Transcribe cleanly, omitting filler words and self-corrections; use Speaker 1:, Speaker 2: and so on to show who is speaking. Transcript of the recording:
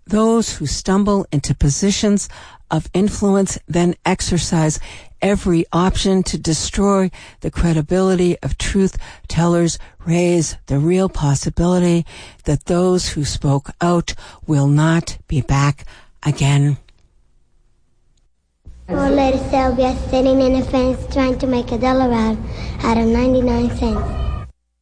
Speaker 1: Those who stumble into positions of influence then exercise every option to destroy the credibility of truth tellers, raise the real possibility that those who spoke out will not be back again.
Speaker 2: Old lady Sylvia sitting in a fence trying to make $1 out of 99 cents.